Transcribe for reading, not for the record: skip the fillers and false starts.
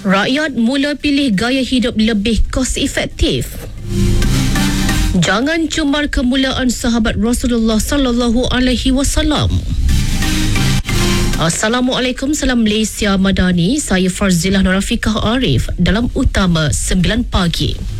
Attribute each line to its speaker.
Speaker 1: Rakyat mula pilih gaya hidup lebih kos efektif. Jangan cumar kemuliaan sahabat Rasulullah sallallahu alaihi wasallam. Assalamualaikum, salam Malaysia Madani. Saya Farzilah Nurafiqah Arif dalam Utama 9 Pagi.